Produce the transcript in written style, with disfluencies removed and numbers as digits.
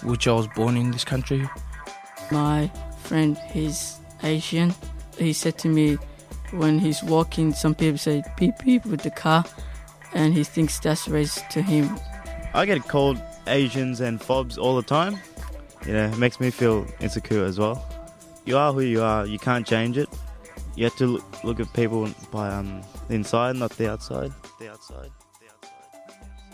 which I was born in this country. My friend, he's Asian. He said to me when he's walking, some people say beep beep with the car, and he thinks that's racist to him. I get called Asians and fobs all the time. It makes me feel insecure as well. You are who you are. You can't change it. You have to look at people by the inside, not the outside.